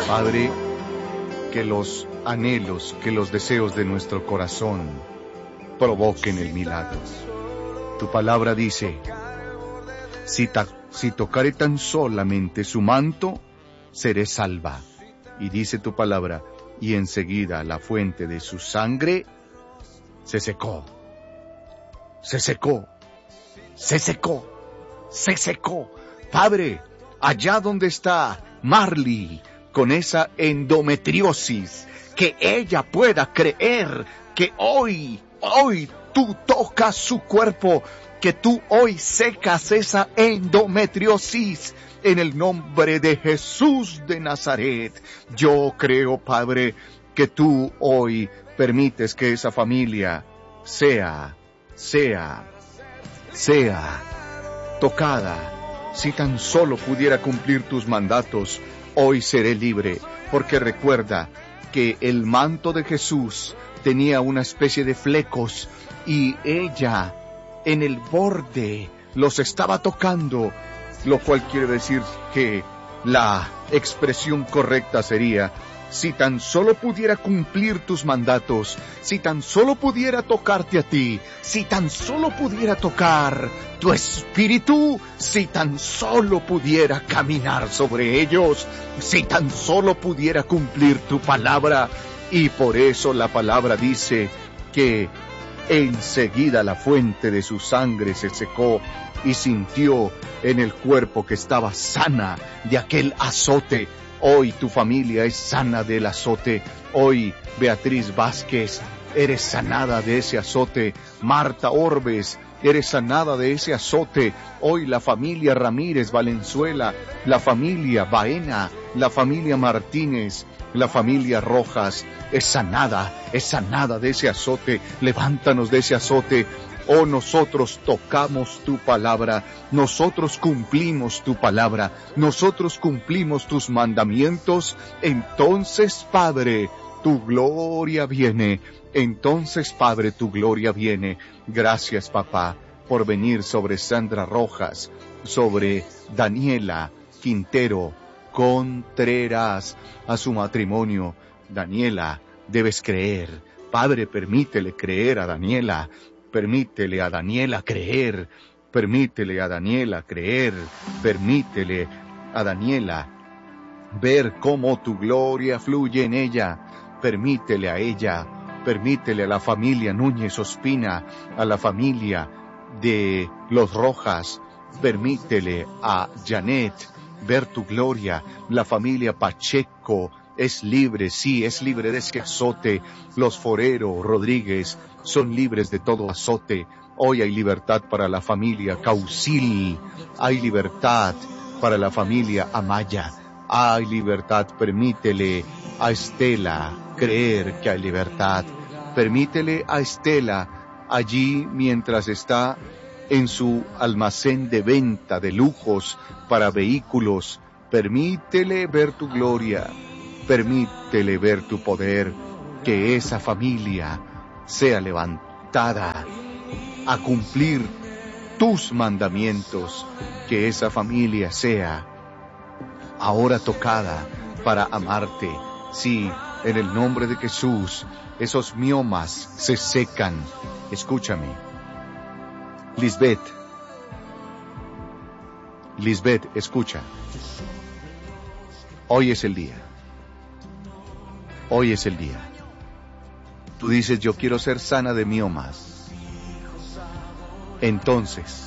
Padre, que los anhelos, que los deseos de nuestro corazón provoquen el milagro. Tu palabra dice, si tocare tan solamente su manto, seré salva. Y dice tu palabra, y enseguida la fuente de su sangre se secó. Se secó. Se secó. Se secó. Padre, allá donde está Marley, con esa endometriosis, que ella pueda creer que hoy tú tocas su cuerpo, que tú hoy secas esa endometriosis en el nombre de Jesús de Nazaret. Yo creo, Padre, que tú hoy permites que esa familia sea tocada. Si tan solo pudiera cumplir tus mandatos, hoy seré libre, porque recuerda que el manto de Jesús tenía una especie de flecos y ella en el borde los estaba tocando, lo cual quiere decir que la expresión correcta sería: si tan solo pudiera cumplir tus mandatos, si tan solo pudiera tocarte a ti, si tan solo pudiera tocar tu espíritu, si tan solo pudiera caminar sobre ellos, si tan solo pudiera cumplir tu palabra. Y por eso la palabra dice que enseguida la fuente de su sangre se secó y sintió en el cuerpo que estaba sana de aquel azote. Hoy tu familia es sana del azote. Hoy, Beatriz Vázquez, eres sanada de ese azote. Marta Orbes, eres sanada de ese azote. Hoy la familia Ramírez Valenzuela, la familia Baena, la familia Martínez, la familia Rojas, es sanada de ese azote. Levántanos de ese azote. Oh, nosotros tocamos tu palabra, nosotros cumplimos tu palabra, nosotros cumplimos tus mandamientos. Entonces, Padre, tu gloria viene. Entonces, Padre, tu gloria viene. Gracias, papá, por venir sobre Sandra Rojas, sobre Daniela Quintero Contreras, a su matrimonio. Daniela, debes creer. Padre, permítele creer a Daniela. Permítele a Daniela creer, permítele a Daniela creer, permítele a Daniela ver cómo tu gloria fluye en ella. Permítele a ella, permítele a la familia Núñez Ospina, a la familia de los Rojas, permítele a Janet ver tu gloria. La familia Pacheco es libre, sí, es libre de ese azote. Los Forero Rodríguez son libres de todo azote. Hoy hay libertad para la familia Causil, hay libertad para la familia Amaya, hay libertad. Permítele a Estela creer que hay libertad. Permítele a Estela allí mientras está en su almacén de venta de lujos para vehículos. Permítele ver tu gloria, permítele ver tu poder, que esa familia sea levantada a cumplir tus mandamientos, que esa familia sea ahora tocada para amarte. Sí, en el nombre de Jesús, esos miomas se secan. Escúchame, Lisbeth, escucha. Hoy es el día. Hoy es el día. Tú dices, yo quiero ser sana de miomas. Entonces,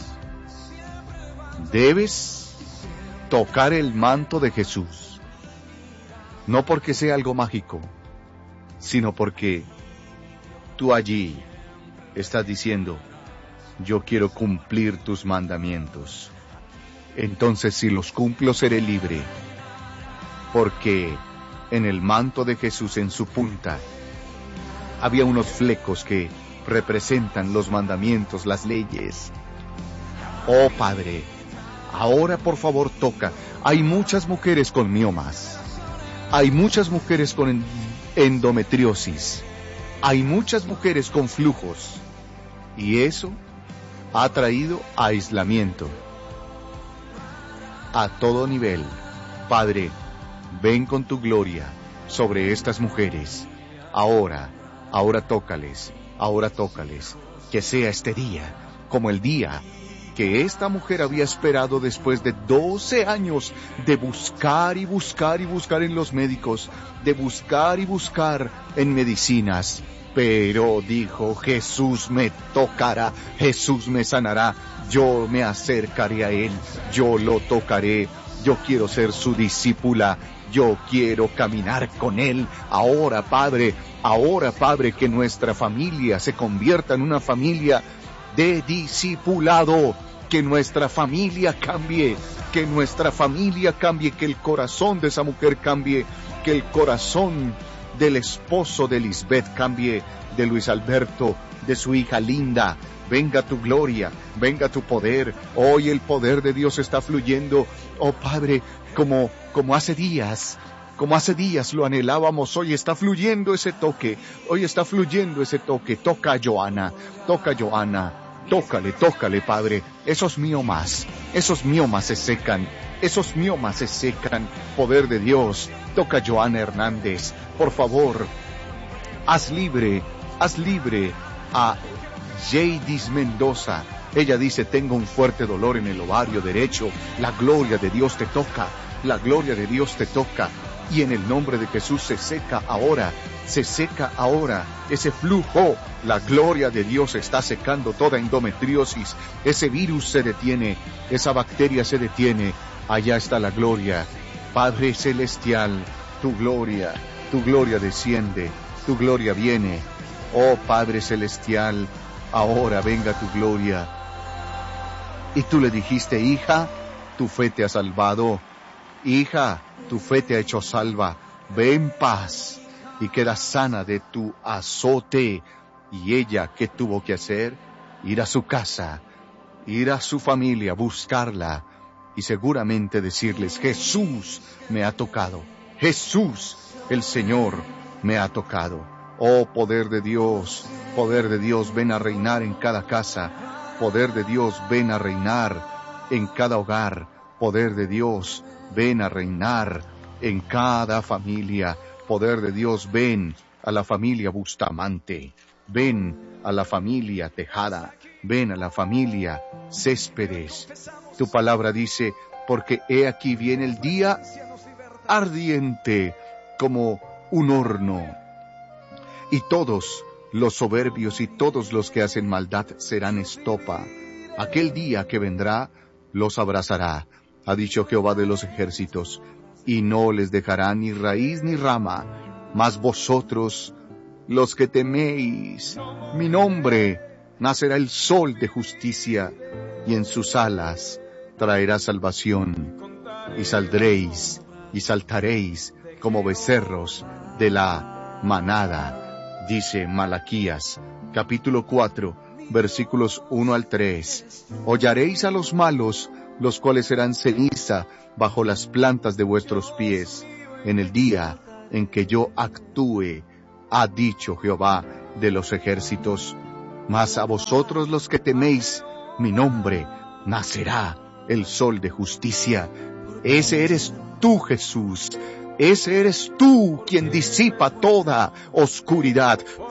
debes tocar el manto de Jesús. No porque sea algo mágico, sino porque tú allí estás diciendo, yo quiero cumplir tus mandamientos. Entonces, si los cumplo, seré libre. Porque en el manto de Jesús, en su punta, había unos flecos que representan los mandamientos, las leyes. Oh, Padre, ahora por favor toca. Hay muchas mujeres con miomas. Hay muchas mujeres con endometriosis. Hay muchas mujeres con flujos. Y eso ha traído aislamiento a todo nivel. Padre, ven con tu gloria sobre estas mujeres. Ahora tócales, que sea este día como el día que esta mujer había esperado después de 12 años de buscar y buscar y buscar en los médicos, de buscar y buscar en medicinas. Pero dijo, Jesús me tocará, Jesús me sanará, yo me acercaré a Él, yo lo tocaré, yo quiero ser su discípula, yo quiero caminar con Él. Ahora, Padre, que nuestra familia se convierta en una familia de discipulado, que nuestra familia cambie, que el corazón de esa mujer cambie, que el corazón del esposo de Lisbeth cambie, de Luis Alberto, de su hija Linda. Venga tu gloria, venga tu poder. Hoy el poder de Dios está fluyendo, oh Padre, como hace días lo anhelábamos. Hoy está fluyendo ese toque, toca a Joana, tócale, Padre. Esos miomas se secan, poder de Dios. Toca a Joana Hernández, por favor, haz libre a Jadis Mendoza. Ella dice, tengo un fuerte dolor en el ovario derecho. La gloria de Dios te toca, y en el nombre de Jesús se seca ahora ese flujo. La gloria de Dios está secando toda endometriosis. Ese virus se detiene, esa bacteria se detiene. Allá está la gloria. Padre celestial, tu gloria desciende, tu gloria viene. Oh Padre celestial, ahora venga tu gloria. Y tú le dijiste, hija, tu fe te ha salvado. Hija, tu fe te ha hecho salva. Ve en paz y queda sana de tu azote. Y ella, ¿qué tuvo que hacer? Ir a su casa, ir a su familia, buscarla y seguramente decirles, Jesús me ha tocado. Jesús, el Señor, me ha tocado. Oh, poder de Dios, ven a reinar en cada casa. Poder de Dios, ven a reinar en cada hogar. Poder de Dios, ven a reinar en cada familia. Poder de Dios, ven a la familia Bustamante. Ven a la familia Tejada. Ven a la familia Céspedes. Tu palabra dice, porque he aquí viene el día ardiente como un horno. Y todos los soberbios y todos los que hacen maldad serán estopa. Aquel día que vendrá los abrazará, ha dicho Jehová de los ejércitos, y no les dejará ni raíz ni rama. Mas vosotros, los que teméis mi nombre, nacerá el sol de justicia, y en sus alas traerá salvación. Y saldréis y saltaréis como becerros de la manada. Dice Malaquías, capítulo 4, versículos 1 al 3. Hollaréis a los malos, los cuales serán ceniza bajo las plantas de vuestros pies, en el día en que yo actúe, ha dicho Jehová de los ejércitos. Mas a vosotros los que teméis mi nombre, nacerá el sol de justicia. Ese eres tú, Jesús. Ese eres tú quien disipa toda oscuridad.